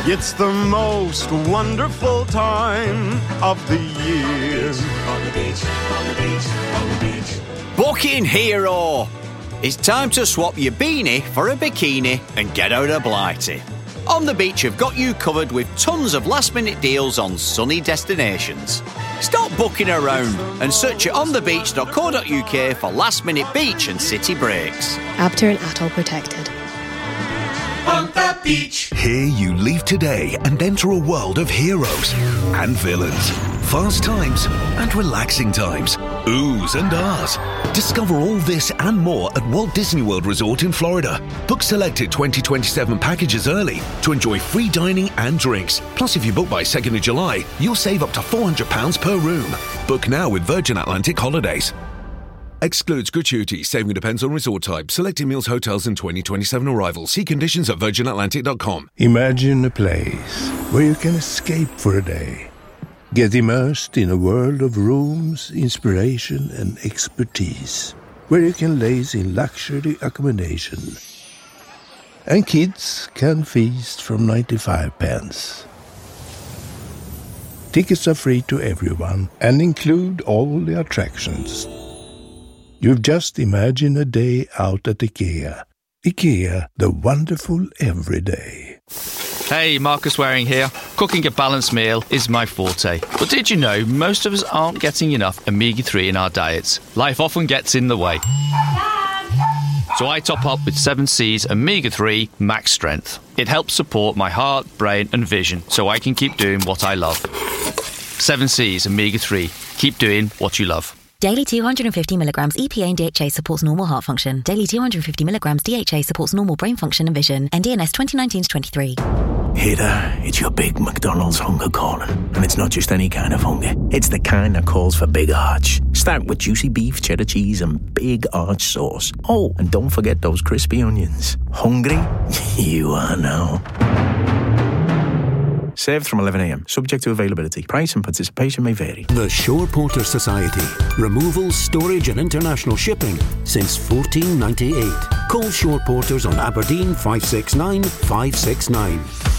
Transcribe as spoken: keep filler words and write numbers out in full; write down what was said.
It's the most wonderful time of the year. On the beach, on the beach, on the beach. Booking Hero. It's time to swap your beanie for a bikini and get out of Blighty. On the Beach have got you covered with tons of last-minute deals on sunny destinations. Stop booking around and search at on the beach dot co dot uk for last-minute beach and city breaks. Abter and Atoll protected. On the beach. Here you leave today and enter a world of heroes and villains, fast times and relaxing times, oohs and ahs. Discover all this and more at Walt Disney World Resort in Florida. Book selected twenty twenty-seven packages early to enjoy free dining and drinks. Plus, if you book by second of July, you'll save up to four hundred pounds per room. Book now with Virgin Atlantic Holidays. Excludes gratuity. Saving depends on resort type. Selected meals, hotels and twenty twenty-seven arrivals. See conditions at virgin atlantic dot com. Imagine a place where you can escape for a day. Get immersed in a world of rooms, inspiration and expertise. Where you can laze in luxury accommodation. And kids can feast from ninety-five pence. Tickets are free to everyone and include all the attractions. You've just imagined a day out at IKEA. IKEA, the wonderful everyday. Hey, Marcus Waring here. Cooking a balanced meal is my forte. But did you know most of us aren't getting enough omega three in our diets? Life often gets in the way. So I top up with seven Seas omega three Max Strength. It helps support my heart, brain and vision so I can keep doing what I love. seven Seas omega three. Keep doing what you love. Daily two hundred fifty milligrams E P A and D H A supports normal heart function. Daily two hundred fifty milligrams D H A supports normal brain function and vision. N D N S twenty nineteen to twenty-three. Hey there, it's your big McDonald's hunger calling. And it's not just any kind of hunger. It's the kind that calls for big arch. Start with juicy beef, cheddar cheese and big arch sauce. Oh, and don't forget those crispy onions. Hungry? You are now. Served from eleven a.m. Subject to availability. Price and participation may vary. The Shore Porter Society. Removal, storage and international shipping since fourteen ninety-eight. Call Shore Porters on Aberdeen five six nine five six nine.